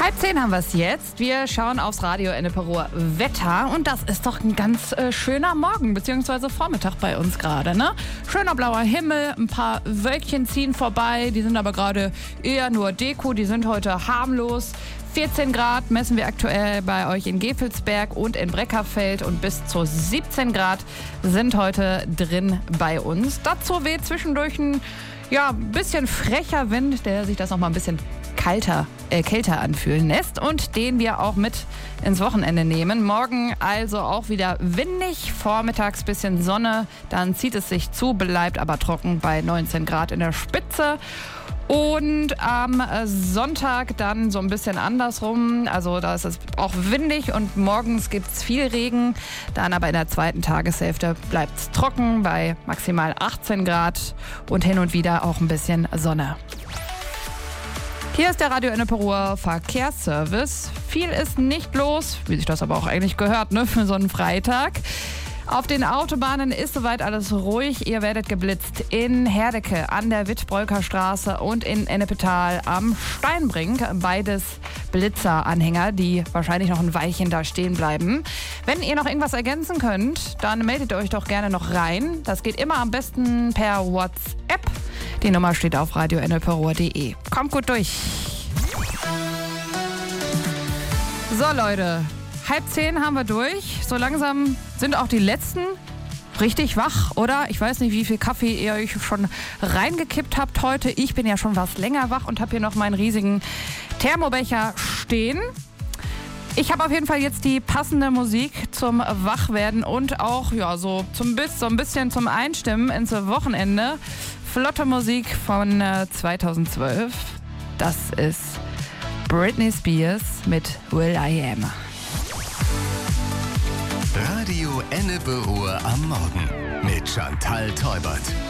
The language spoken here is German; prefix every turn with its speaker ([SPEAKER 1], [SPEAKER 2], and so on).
[SPEAKER 1] 9:30 haben wir es jetzt. Wir schauen aufs Radio Enneperuer Wetter und das ist doch ein ganz schöner Morgen bzw. Vormittag bei uns gerade, ne? Schöner blauer Himmel, ein paar Wölkchen ziehen vorbei, die sind aber gerade eher nur Deko, die sind heute harmlos. 14 Grad messen wir aktuell bei euch in Gevelsberg und in Breckerfeld und bis zu 17 Grad sind heute drin bei uns. Dazu weht zwischendurch ein bisschen frecher Wind, der sich das noch mal ein bisschen kälter anfühlen lässt und den wir auch mit ins Wochenende nehmen. Morgen also auch wieder windig, vormittags bisschen Sonne, dann zieht es sich zu, bleibt aber trocken bei 19 Grad in der Spitze. Und am Sonntag dann so ein bisschen andersrum, also da ist es auch windig und morgens gibt es viel Regen, dann aber in der zweiten Tageshälfte bleibt es trocken bei maximal 18 Grad und hin und wieder auch ein bisschen Sonne. Hier ist der Radio Enneperuer Verkehrsservice. Viel ist nicht los, wie sich das aber auch eigentlich gehört, ne, für so einen Freitag. Auf den Autobahnen ist soweit alles ruhig. Ihr werdet geblitzt in Herdecke an der Wittbreuker-Straße und in Ennepetal am Steinbrink. Beides Blitzeranhänger, die wahrscheinlich noch ein Weilchen da stehen bleiben. Wenn ihr noch irgendwas ergänzen könnt, dann meldet euch doch gerne noch rein. Das geht immer am besten per WhatsApp. Die Nummer steht auf radioenneperuer.de. Kommt gut durch. So Leute, 9:30 haben wir durch. So langsam sind auch die Letzten richtig wach, oder? Ich weiß nicht, wie viel Kaffee ihr euch schon reingekippt habt heute. Ich bin ja schon was länger wach und habe hier noch meinen riesigen Thermobecher stehen. Ich habe auf jeden Fall jetzt die passende Musik zum Wachwerden und auch so ein bisschen zum Einstimmen ins Wochenende. Flotte Musik von 2012. Das ist Britney Spears mit Will I Am.
[SPEAKER 2] Radio Enneperuer am Morgen mit Chantal Teubert.